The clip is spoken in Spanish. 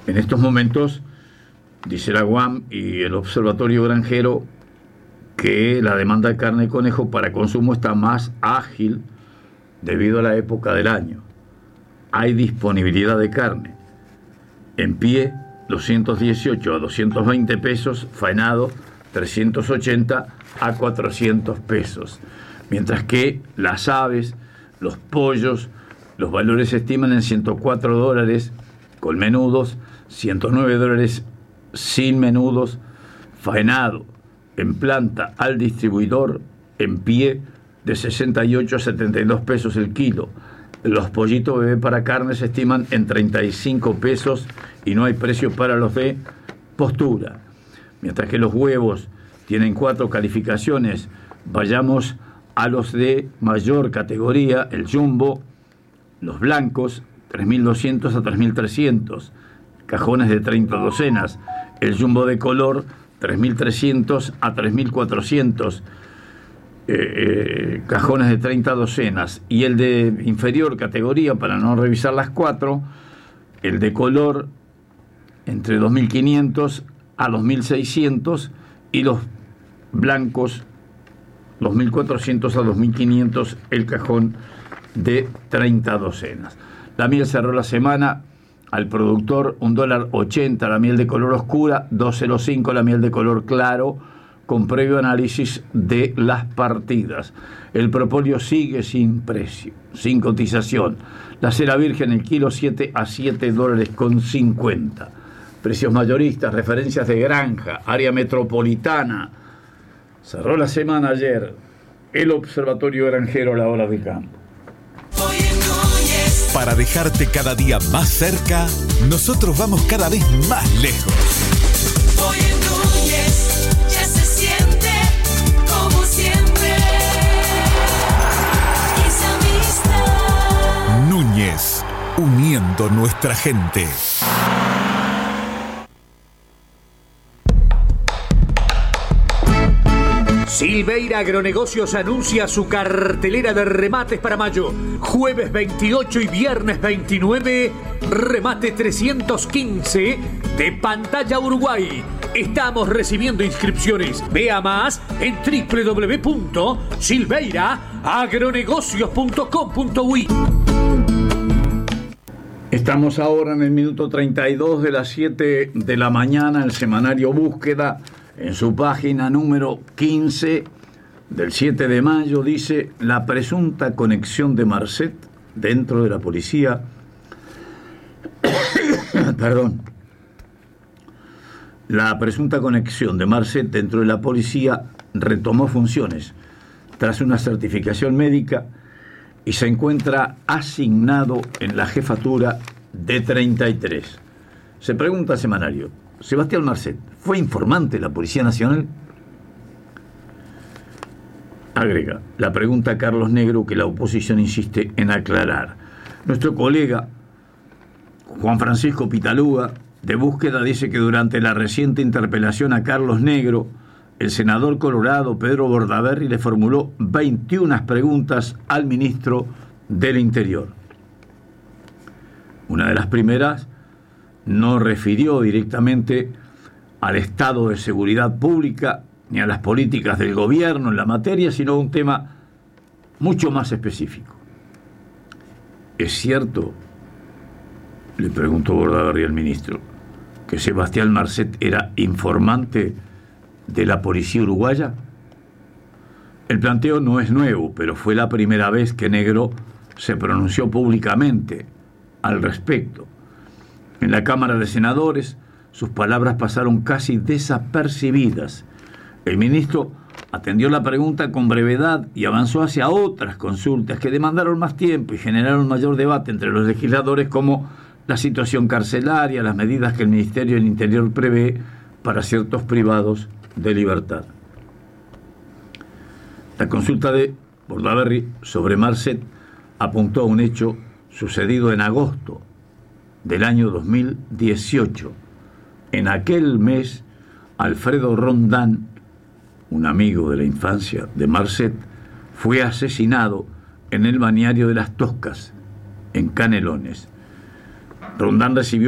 En estos momentos, dice la UAM y el Observatorio Granjero, que la demanda de carne de conejo para consumo está más ágil debido a la época del año. Hay disponibilidad de carne. En pie, 218 a 220 pesos, faenado, 380 a 400 pesos. Mientras que las aves, los pollos, los valores se estiman en $104 con menudos, $109 sin menudos, faenado, en planta al distribuidor, en pie, de 68 a 72 pesos el kilo. Los pollitos bebé para carne se estiman en 35 pesos y no hay precio para los de postura. Mientras que los huevos tienen 4 calificaciones, vayamos a los de mayor categoría, el jumbo, los blancos, 3.200 a 3.300, cajones de 30 docenas, el jumbo de color, 3.300 a 3.400, cajones de 30 docenas, y el de inferior categoría, para no revisar las 4, el de color entre 2.500 a 2.600 y los blancos 2.400 a 2.500 el cajón de 30 docenas. La miel cerró la semana al productor $1.80 la miel de color oscura, $2.05 la miel de color claro, con previo análisis de las partidas. El propóleo sigue sin precio, sin cotización. La cera virgen, el kilo, 7 a $7.50. Precios mayoristas, referencias de granja, área metropolitana. Cerró la semana ayer el Observatorio Granjero, la hora de campo. Para dejarte cada día más cerca, nosotros vamos cada vez más lejos. Hoy en Núñez ya se siente como siempre. Esa amistad. Núñez, uniendo nuestra gente. Silveira Agronegocios anuncia su cartelera de remates para mayo. Jueves 28 y viernes 29, remate 315 de Pantalla Uruguay. Estamos recibiendo inscripciones. Vea más en www.silveiraagronegocios.com.uy. Estamos ahora en el minuto 32 de las 7 de la mañana. El semanario Búsqueda, en su página número 15 del 7 de mayo, dice: la presunta conexión de Marcet dentro de la policía la presunta conexión de Marcet dentro de la policía retomó funciones tras una certificación médica y se encuentra asignado en la jefatura de 33. Se pregunta el semanario: Sebastián Marcet, ¿fue informante de la Policía Nacional? Agrega la pregunta Carlos Negro, que la oposición insiste en aclarar. Nuestro colega Juan Francisco Pitaluga, de Búsqueda, dice que durante la reciente interpelación a Carlos Negro, el senador colorado Pedro Bordaberry le formuló 21 preguntas al ministro del Interior. Una de las primeras no refirió directamente al estado de seguridad pública ni a las políticas del gobierno en la materia, sino a un tema mucho más específico. ¿Es cierto, le preguntó Bordaberry al ministro, que Sebastián Marcet era informante de la policía uruguaya? El planteo no es nuevo, pero fue la primera vez que Negro se pronunció públicamente al respecto. En la Cámara de Senadores, sus palabras pasaron casi desapercibidas. El ministro atendió la pregunta con brevedad y avanzó hacia otras consultas que demandaron más tiempo y generaron mayor debate entre los legisladores, como la situación carcelaria, las medidas que el Ministerio del Interior prevé para ciertos privados de libertad. La consulta de Bordaberry sobre Marcet apuntó a un hecho sucedido en agosto del año 2018. En aquel mes, Alfredo Rondán, un amigo de la infancia de Marcet, fue asesinado en el balneario de Las Toscas, en Canelones. Rondán recibió